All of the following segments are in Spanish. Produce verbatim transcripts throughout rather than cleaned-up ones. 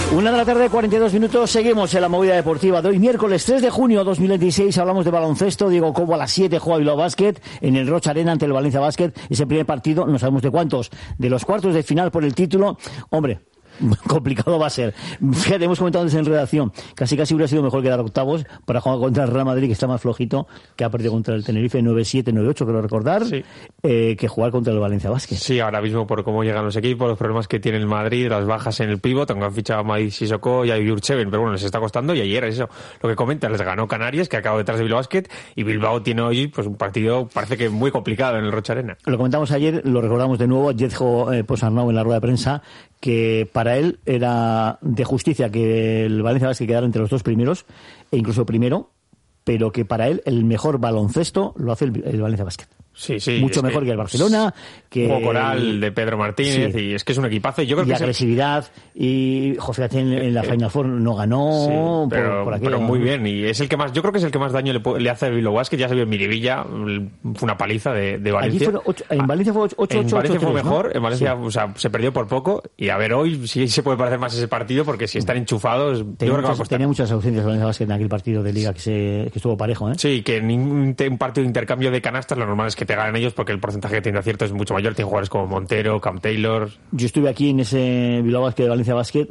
Una de la tarde, cuarenta y dos minutos, seguimos en la movida deportiva de hoy, miércoles tres de junio de dos mil veintiséis, hablamos de baloncesto. Diego Cobo a las siete juega Bilbao Basket en el Rocha Arena ante el Valencia Basket, ese primer partido, no sabemos de cuántos, de los cuartos de final por el título, hombre, complicado va a ser. Fíjate, hemos comentado antes en redacción, casi casi hubiera sido mejor quedar octavos para jugar contra el Real Madrid, que está más flojito, que ha perdido contra el Tenerife nueve siete, nueve ocho, creo recordar, sí. eh, que jugar contra el Valencia Basket. Sí, ahora mismo por cómo llegan los equipos, los problemas que tiene el Madrid, las bajas en el pívot, aunque han fichado a Madi Sissoko y a Jurcheven, pero bueno, les está costando, y ayer eso, lo que comenta, les ganó Canarias, que acaba detrás de Bilbao Basket, y Bilbao tiene hoy pues un partido, parece que muy complicado en el Rocha Arena. Lo comentamos ayer, lo recordamos de nuevo, Jetjo eh, Posarnau en la rueda de prensa, que para él era de justicia que el Valencia Basket quedara entre los dos primeros, e incluso primero, pero que para él el mejor baloncesto lo hace el, el Valencia Basket. Sí, sí. Mucho mejor que, que el Barcelona, que Juego Coral de Pedro Martínez, sí. Y es que es un equipazo. Yo creo y que agresividad, el... y José en, en la Final Four no ganó, sí, pero, por, por aquello, pero muy bien, y es el que más, yo creo que es el que más daño le, le hace a Bilbao Basket. Ya se vio en Miribilla, fue una paliza de, de Valencia. Allí ocho, en Valencia fue ocho ocho. En Valencia ocho, fue tres, mejor, ¿no? en Valencia sí. o sea, se perdió por poco, y a ver, hoy sí se puede parecer más ese partido, porque si están enchufados, tenía, yo creo que va a costar. Tenía muchas ausencias Valencia Basket en aquel partido de Liga que, se, que estuvo parejo, ¿eh? Sí, que en un, un partido de intercambio de canastas lo normal es que te ganen ellos, porque el porcentaje que tiene de acierto es mucho mayor. Tienen jugadores como Montero, Cam Taylor. Yo estuve aquí en ese Bilbao Basket de Valencia Basket.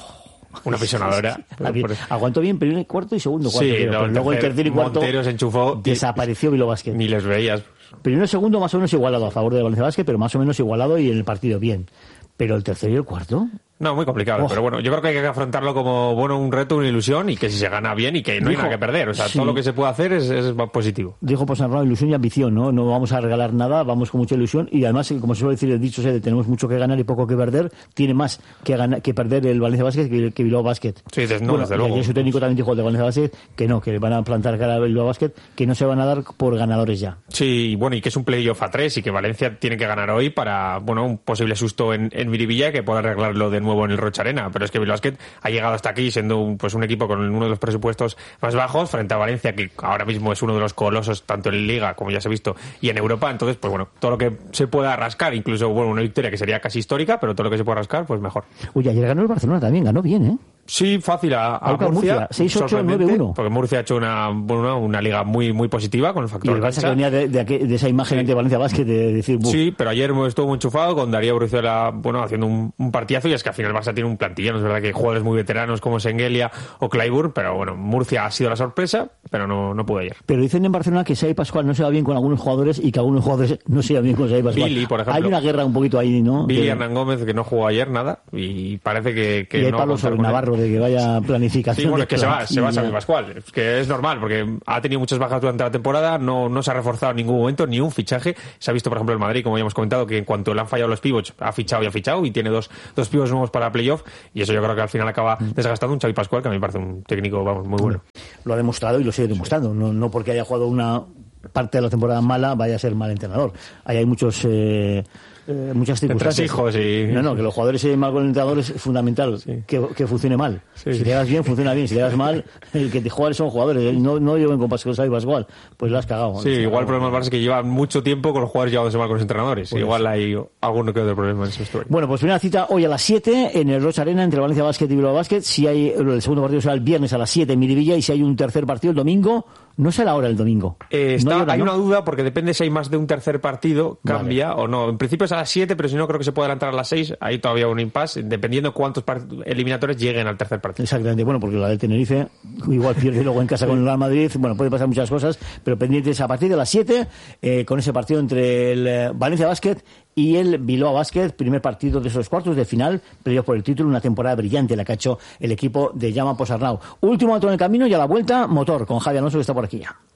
Una apisonadora. Aguantó bien primer cuarto y segundo cuarto. Sí, pero, no, pero luego el tercer y cuarto Montero se enchufó. Desapareció Bilbao Basket. Ni les veías. Primero y segundo más o menos igualado a favor de Valencia Basket, pero más o menos igualado y en el partido bien. Pero el tercero y el cuarto... No, muy complicado, oh. pero bueno, yo creo que hay que afrontarlo como, bueno, un reto, una ilusión, y que si se gana bien y que no dijo, hay nada que perder, o sea, sí. todo lo que se puede hacer es, es positivo. Dijo Posarnau, ilusión y ambición, ¿no? No vamos a regalar nada, vamos con mucha ilusión, y además, como se suele decir, el dicho es de tenemos mucho que ganar y poco que perder, tiene más que ganar, que perder el Valencia Basket que, que Bilbao Basket. Sí, desde, no, bueno, desde luego. Y su técnico también dijo el de Valencia Basket que no, que van a plantar cara a Bilbao Basket, que no se van a dar por ganadores ya. Sí, y bueno, y que es un playoff a tres, y que Valencia tiene que ganar hoy para, bueno, un posible susto en, en Miribilla, que pueda arreglarlo de nuevo en el Rocha Arena. Pero es que Bilbao Basket ha llegado hasta aquí siendo un, pues un equipo con uno de los presupuestos más bajos frente a Valencia, que ahora mismo es uno de los colosos tanto en Liga, como ya se ha visto, y en Europa. Entonces, pues bueno, todo lo que se pueda rascar, incluso bueno, una victoria que sería casi histórica, pero todo lo que se pueda rascar, pues mejor. Uy, ayer ganó el Barcelona también, ganó bien, ¿eh? Sí, fácil a, a Murcia, Murcia seis ocho nueve uno. Porque Murcia ha hecho una, bueno, una liga muy muy positiva con el factor y el Barça que venía de, de, de esa imagen sí. de Valencia Basket de decir buf. Sí, pero ayer estuvo muy enchufado con Darío Brizuela, bueno, haciendo un, un partidazo, y es que al final el Barça tiene un plantilla, no es verdad que hay jugadores muy veteranos como Sengelia o Clyburn, pero bueno, Murcia ha sido la sorpresa, pero no, no pudo ayer. Pero dicen en Barcelona que Xavi Pascual no se va bien con algunos jugadores y que algunos jugadores no se va bien con Xavi Pascual. Billy, por ejemplo. Hay una guerra un poquito ahí, ¿no? Billy de... Hernán Gómez, que no jugó ayer nada, y parece que, que y hay no Pablo sobre Navarro de que vaya planificación. Sí, bueno, es que se va, se va y... Xavi Pascual, es que es normal, porque ha tenido muchas bajas durante la temporada, no, no se ha reforzado en ningún momento, ni un fichaje. Se ha visto, por ejemplo, el Madrid, como ya hemos comentado, que en cuanto le han fallado los pivots, ha fichado y ha fichado, y tiene dos, dos pivots nuevos para playoff, y eso yo creo que al final acaba desgastando un Xavi Pascual, que a mí me parece un técnico, vamos, muy bueno. Lo ha demostrado y lo sigue demostrando, sí. no, no porque haya jugado una parte de la temporada mala vaya a ser mal entrenador. Ahí hay muchos... Eh... Eh, muchas circunstancias. Hijos y... No, no, que los jugadores se mal con el entrenador es fundamental, sí. que, que funcione mal. Sí. Si le das bien, funciona bien. Si le das mal, el que te juegan son jugadores. No, no lleven con Pascual y Pascual. Pues la has cagado. Sí, igual el problema del Barça es que lleva mucho tiempo con los jugadores llevándose mal con los entrenadores. Pues igual hay alguno que otro problema en esa historia. Bueno, pues primera cita hoy a las siete en el Rocha Arena entre Valencia Basket y Bilbao Basket. Si hay, el segundo partido será el viernes a las siete en Miribilla, y si hay un tercer partido el domingo, no será ahora el domingo. Eh, está, no hay, hora, hay ¿no? una duda, porque depende si hay más de un tercer partido, cambia vale. o no. En principio es a las siete, pero si no, creo que se puede adelantar a las seis. Ahí todavía un impasse, dependiendo cuántos eliminatorios lleguen al tercer partido. Exactamente, bueno, porque la del Tenerife igual pierde luego en casa con el Real Madrid. Bueno, puede pasar muchas cosas, pero pendientes a partir de las siete eh, con ese partido entre el eh, Valencia Basket y el Bilbao Basket, primer partido de esos cuartos de final, perdido por el título, una temporada brillante la que ha hecho el equipo de Jaume Posarnau. Último auto en el camino y a la vuelta, motor, con Javi Alonso, que está por aquí ya.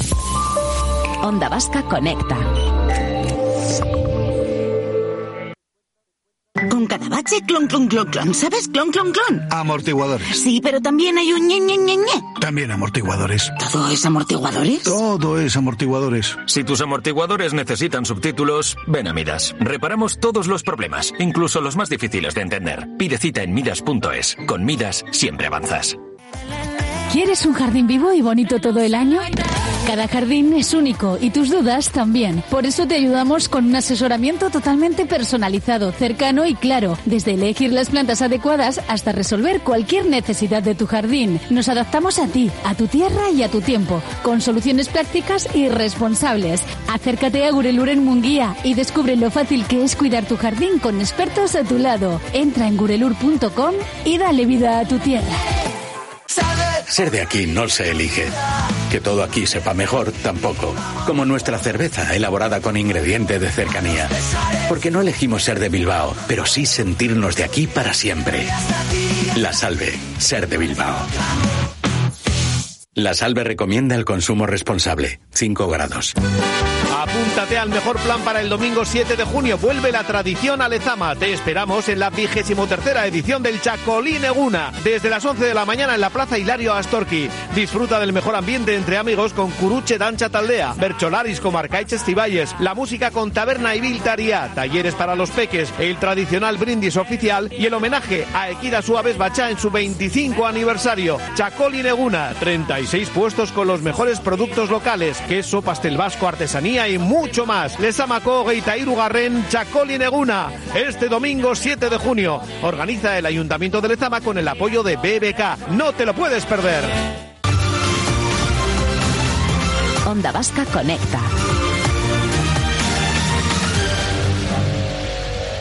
Onda Vasca conecta. Con cada bache, clon, clon, clon, clon. ¿Sabes? Clon, clon, clon. Amortiguadores. Sí, pero también hay un ñe, ñe, ñe, ñe. También amortiguadores. ¿Todo es amortiguadores? Todo es amortiguadores. Si tus amortiguadores necesitan subtítulos, ven a Midas. Reparamos todos los problemas, incluso los más difíciles de entender. Pide cita en midas punto es. Con Midas siempre avanzas. ¿Quieres un jardín vivo y bonito todo el año? Cada jardín es único y tus dudas también. Por eso te ayudamos con un asesoramiento totalmente personalizado, cercano y claro. Desde elegir las plantas adecuadas hasta resolver cualquier necesidad de tu jardín. Nos adaptamos a ti, a tu tierra y a tu tiempo, con soluciones prácticas y responsables. Acércate a Gurelur en Munguía y descubre lo fácil que es cuidar tu jardín con expertos a tu lado. Entra en gurelur punto com y dale vida a tu tierra. Ser de aquí no se elige. Que todo aquí sepa mejor, tampoco. Como nuestra cerveza, elaborada con ingrediente de cercanía. Porque no elegimos ser de Bilbao, pero sí sentirnos de aquí para siempre. La Salve, ser de Bilbao. La Salve recomienda el consumo responsable. cinco grados. Apúntate al mejor plan para el domingo siete de junio. Vuelve la tradición a Lezama. Te esperamos en la vigésimo tercera edición del Chacolí Neguna. Desde las once de la mañana en la Plaza Hilario Astorqui. Disfruta del mejor ambiente entre amigos con Curuche Dancha Taldea, Bercholaris con Arcaiches Ciballes, la música con Taberna y Biltaria, talleres para los peques, el tradicional brindis oficial y el homenaje a Equida Suaves Bachá en su veinticinco aniversario. Chacolí Neguna, treinta y seis puestos con los mejores productos locales, queso, pastel vasco, artesanía y mucho más. Lezamako Geitairu Garren Chacolí Neguna, este domingo siete de junio. Organiza el Ayuntamiento de Lezama con el apoyo de B B K. No te lo puedes perder. Onda Vasca Conecta.